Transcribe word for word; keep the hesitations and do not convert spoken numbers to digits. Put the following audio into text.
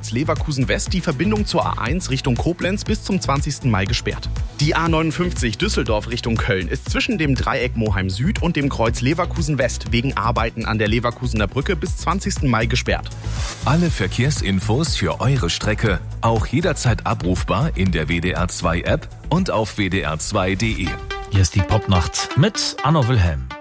Kreuz Leverkusen West die Verbindung zur A eins Richtung Koblenz bis zum zwanzigsten Mai gesperrt. Die A neunundfünfzig Düsseldorf Richtung Köln ist zwischen dem Dreieck Moheim Süd und dem Kreuz Leverkusen West wegen Arbeiten an der Leverkusener Brücke bis zwanzigsten Mai gesperrt. Alle Verkehrsinfos für eure Strecke auch jederzeit abrufbar in der W D R zwei App und auf w d r zwei punkt d e. Hier ist die Popnacht mit Anno Wilhelm.